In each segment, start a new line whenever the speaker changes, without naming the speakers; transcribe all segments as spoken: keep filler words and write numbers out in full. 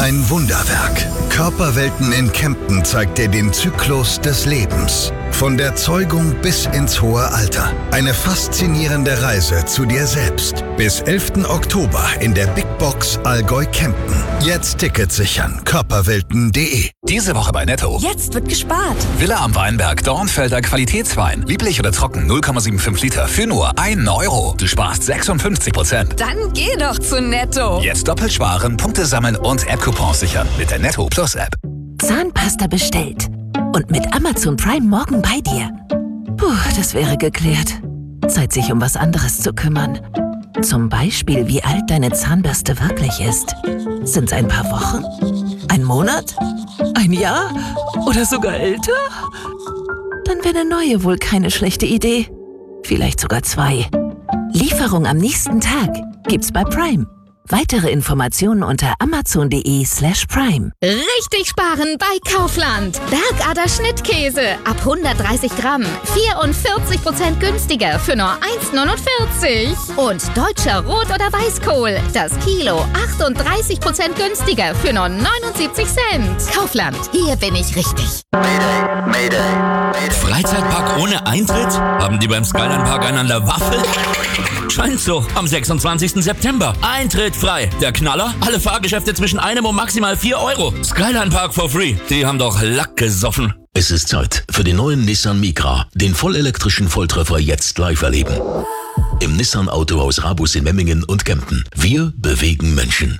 Ein Wunderwerk. Körperwelten in Kempten zeigt dir den Zyklus des Lebens. Von der Zeugung bis ins hohe Alter. Eine faszinierende Reise zu dir selbst. Bis elften Oktober in der Big Box Allgäu Kempten. Jetzt Tickets sichern. körperwelten punkt de.
Diese Woche bei Netto.
Jetzt wird gespart.
Villa am Weinberg, Dornfelder Qualitätswein. Lieblich oder trocken, null Komma fünfundsiebzig Liter für nur einen Euro. Du sparst sechsundfünfzig Prozent.
Dann geh doch zu Netto.
Jetzt doppelt sparen, Punkte sammeln und App-Coupons sichern mit der Netto Plus App.
Zahnpasta bestellt. Und mit Amazon Prime morgen bei dir. Puh, das wäre geklärt. Zeit, sich um was anderes zu kümmern. Zum Beispiel, wie alt deine Zahnbürste wirklich ist. Sind's ein paar Wochen? Ein Monat? Ein Jahr? Oder sogar älter? Dann wäre eine neue wohl keine schlechte Idee. Vielleicht sogar zwei. Lieferung am nächsten Tag gibt's bei Prime. Weitere Informationen unter amazon.de slash prime.
Richtig sparen bei Kaufland. Bergader Schnittkäse ab hundertdreißig Gramm. vierundvierzig Prozent günstiger für nur eins neunundvierzig. Und deutscher Rot- oder Weißkohl. Das Kilo achtunddreißig Prozent günstiger für nur neunundsiebzig Cent. Kaufland. Hier bin ich richtig.
Mayday, Mayday, Mayday.
Freizeitpark ohne Eintritt? Haben die beim Skyline Park einen an der Waffel? Scheint so. Am sechsundzwanzigsten September. Eintritt frei. Der Knaller? Alle Fahrgeschäfte zwischen einem und maximal vier Euro. Skyline Park for free. Die haben doch Lack gesoffen.
Es ist Zeit für den neuen Nissan Micra. Den vollelektrischen Volltreffer jetzt live erleben. Im Nissan Autohaus Rabus in Memmingen und Kempten. Wir bewegen Menschen.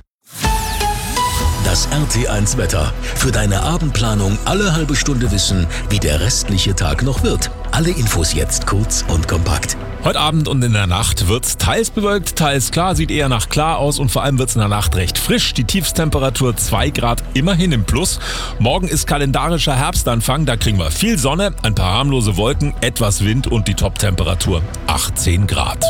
Das R T eins Wetter. Für deine Abendplanung alle halbe Stunde wissen, wie der restliche Tag noch wird. Alle Infos jetzt kurz und kompakt.
Heute Abend und in der Nacht wird's teils bewölkt, teils klar, sieht eher nach klar aus und vor allem wird's in der Nacht recht frisch. Die Tiefstemperatur zwei Grad, immerhin im Plus. Morgen ist kalendarischer Herbstanfang, da kriegen wir viel Sonne, ein paar harmlose Wolken, etwas Wind und die Toptemperatur achtzehn Grad.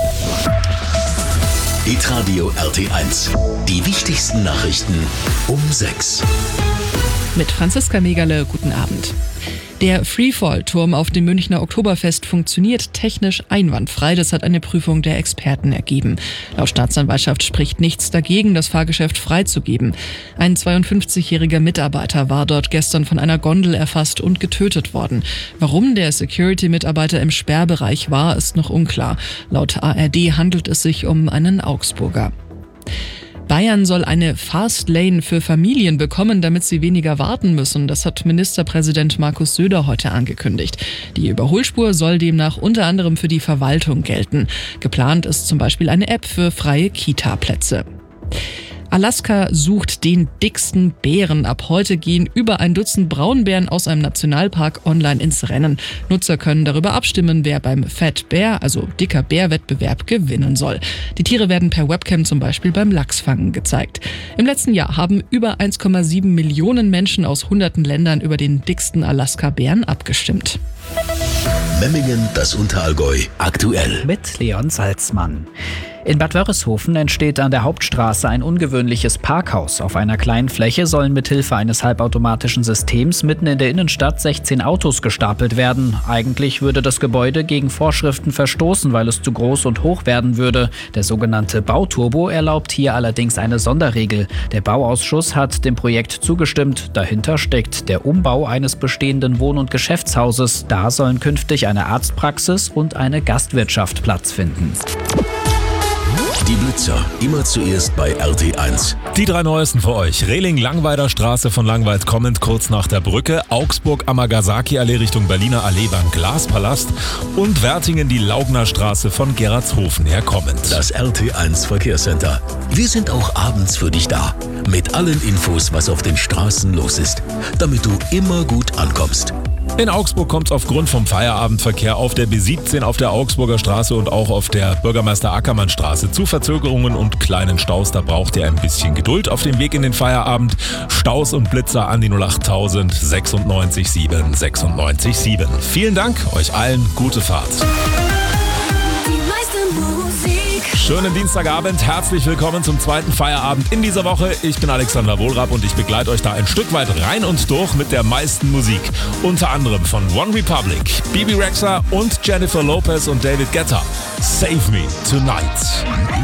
Hitradio R T eins. Die wichtigsten Nachrichten um sechs.
Mit Franziska Megerle, guten Abend. Der Freefall-Turm auf dem Münchner Oktoberfest funktioniert technisch einwandfrei. Das hat eine Prüfung der Experten ergeben. Laut Staatsanwaltschaft spricht nichts dagegen, das Fahrgeschäft freizugeben. Ein zweiundfünfzigjähriger Mitarbeiter war dort gestern von einer Gondel erfasst und getötet worden. Warum der Security-Mitarbeiter im Sperrbereich war, ist noch unklar. Laut A R D handelt es sich um einen Augsburger. Bayern soll eine Fast Lane für Familien bekommen, damit sie weniger warten müssen. Das hat Ministerpräsident Markus Söder heute angekündigt. Die Überholspur soll demnach unter anderem für die Verwaltung gelten. Geplant ist zum Beispiel eine App für freie Kita-Plätze. Alaska sucht den dicksten Bären. Ab heute gehen über ein Dutzend Braunbären aus einem Nationalpark online ins Rennen. Nutzer können darüber abstimmen, wer beim Fat Bear, also dicker Bär-Wettbewerb, gewinnen soll. Die Tiere werden per Webcam zum Beispiel beim Lachsfangen gezeigt. Im letzten Jahr haben über eins Komma sieben Millionen Menschen aus hunderten Ländern über den dicksten Alaska-Bären abgestimmt.
Memmingen, das Unterallgäu, aktuell.
Mit Leon Salzmann. In Bad Wörishofen entsteht an der Hauptstraße ein ungewöhnliches Parkhaus. Auf einer kleinen Fläche sollen mithilfe eines halbautomatischen Systems mitten in der Innenstadt sechzehn Autos gestapelt werden. Eigentlich würde das Gebäude gegen Vorschriften verstoßen, weil es zu groß und hoch werden würde. Der sogenannte Bauturbo erlaubt hier allerdings eine Sonderregel. Der Bauausschuss hat dem Projekt zugestimmt. Dahinter steckt der Umbau eines bestehenden Wohn- und Geschäftshauses. Da sollen künftig eine Arztpraxis und eine Gastwirtschaft Platz finden.
Die Blitzer, immer zuerst bei R T eins.
Die drei neuesten für euch. Reling-Langweider Straße von Langweid kommend kurz nach der Brücke, Augsburg-Amagasaki-Allee Richtung Berliner Allee beim Glaspalast und Wertingen die Laugner Straße von Gerardshofen her kommend.
Das R T eins Verkehrscenter. Wir sind auch abends für dich da. Mit allen Infos, was auf den Straßen los ist, damit du immer gut ankommst.
In Augsburg kommt es aufgrund vom Feierabendverkehr auf der B siebzehn, auf der Augsburger Straße und auch auf der Bürgermeister Ackermann Straße zu Verzögerungen und kleinen Staus. Da braucht ihr ein bisschen Geduld auf dem Weg in den Feierabend. Staus und Blitzer an die null acht tausend sechsundneunzig sieben sechsundneunzig sieben. Vielen Dank, euch allen gute Fahrt. Schönen Dienstagabend, herzlich willkommen zum zweiten Feierabend in dieser Woche. Ich bin Alexander Wohlrab und ich begleite euch da ein Stück weit rein und durch mit der meisten Musik. Unter anderem von One Republic, Bebe Rexha und Jennifer Lopez und David Guetta. Save Me Tonight.